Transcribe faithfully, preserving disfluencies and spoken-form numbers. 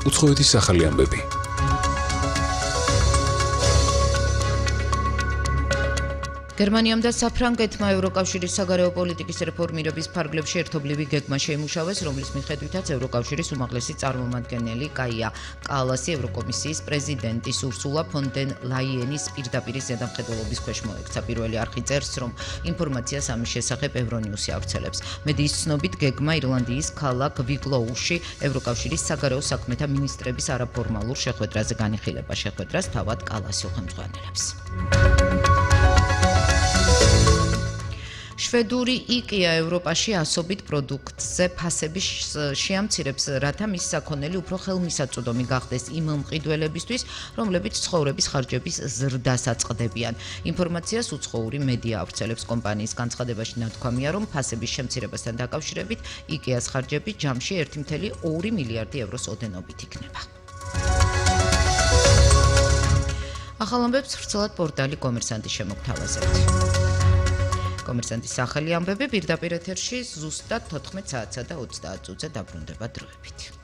უცხოეთის ახალი ამბები. გერმანიამ და საფრანგეთმა ევროკავშირის საგარეო პოლიტიკის რეფორმირების ფარგლებში ერთობლივი გეგმა შეიმუშავეს, რომლის მიხედვითაც ევროკავშირის უმაღლესი წარმომადგენელი კაია კალასი ევროკომისიის პრეზიდენტის ურსულა ფონ დერ ლაიენის პირდაპირ ზედამხედველობის ქვეშ მოექცა. პირველი არხი წერს, რომ ინფორმაციას ამის შესახებ ევრონიუსი ავრცელებს. მედიის ცნობით, გეგმა ირლანდიის ქალაქ ვიგლოუში ევროკავშირის საგარეო საქმეთა მინისტრების არაფორმალურ შეხვედრაზე განიხილება. შეხვედრას თავად კალასი ხელმძღვანელებს. შვედური იკეა ევროპაში ასობით პროდუქტზე ფასები შეამცირებს, რათა მის საქონელი უფრო ხელმისაწვდომი გახდეს იმ მყიდველებისთვის, რომლებიც ცხოვრების ხარჯების ზრდას აწყდებიან. ინფორმაციას უცხოური მედია ავრცელებს. კომპანიის განცხადებაში ნათქვამია, რომ ფასების შემცირებასთან დაკავშირებით იკეას ხარჯები ჯამში ერთი კoma ორი მილიარდი ევროს ოდენობით იქნება. ახალ ამბებს ვრცელად პორტალი კომერსანტის შემოგთავაზებთ. კომერსანტის ახალი ამბები პირდაპირ ეთერში ზუსტად თოთხმეტ საათსა და ოცდაათ წუთზე დაბრუნდება დროებით.